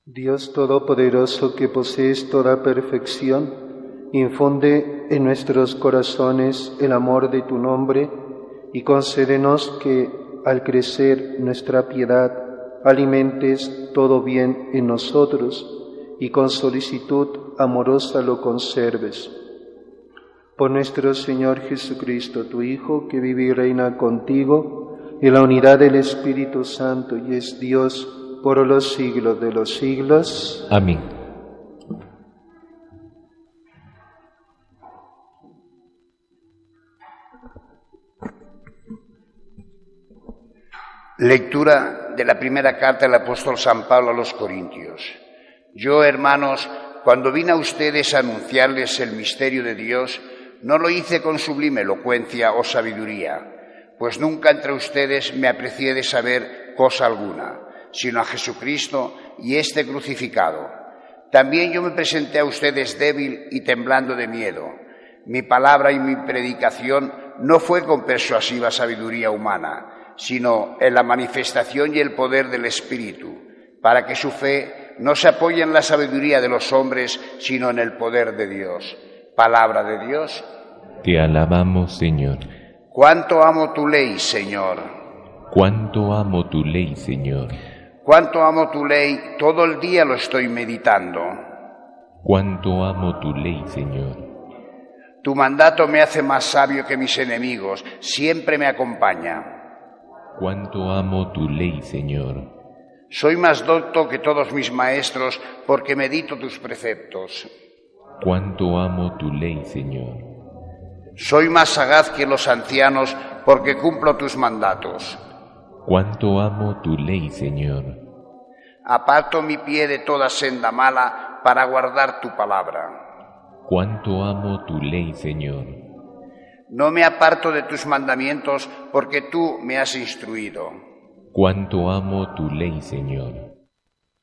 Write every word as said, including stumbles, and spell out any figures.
Dios Todopoderoso, que posees toda perfección, infunde en nuestros corazones el amor de tu nombre y concédenos que, al crecer nuestra piedad, alimentes todo bien en nosotros y con solicitud amorosa lo conserves. Por nuestro Señor Jesucristo, tu Hijo, que vive y reina contigo en la unidad del Espíritu Santo y es Dios por los siglos de los siglos. Amén. Lectura de la primera carta del apóstol San Pablo a los Corintios. Yo, hermanos, cuando vine a ustedes a anunciarles el misterio de Dios, no lo hice con sublime elocuencia o sabiduría, pues nunca entre ustedes me aprecié de saber cosa alguna, sino a Jesucristo y este crucificado. También yo me presenté a ustedes débil y temblando de miedo. Mi palabra y mi predicación no fue con persuasiva sabiduría humana, sino en la manifestación y el poder del Espíritu, para que su fe no se apoye en la sabiduría de los hombres, sino en el poder de Dios. Palabra de Dios. Te alabamos, Señor. Cuánto amo tu ley, Señor. Cuánto amo tu ley, Señor. Cuánto amo tu ley, todo el día lo estoy meditando. Cuánto amo tu ley, Señor. Tu mandato me hace más sabio que mis enemigos, siempre me acompaña. Cuánto amo tu ley, Señor. Soy más docto que todos mis maestros, porque medito tus preceptos. Cuánto amo tu ley, Señor. Soy más sagaz que los ancianos, porque cumplo tus mandatos. Cuánto amo tu ley, Señor. Aparto mi pie de toda senda mala para guardar tu palabra. Cuánto amo tu ley, Señor. No me aparto de tus mandamientos, porque tú me has instruido. Cuánto amo tu ley, Señor.